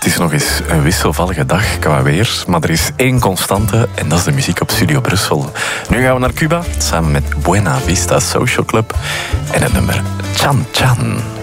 is nog eens een wisselvallige dag qua weer, maar er is één constante en dat is de muziek op Studio Brussel. Nu gaan we naar Cuba, samen met Buena Vista Social Club en het nummer Chan Chan.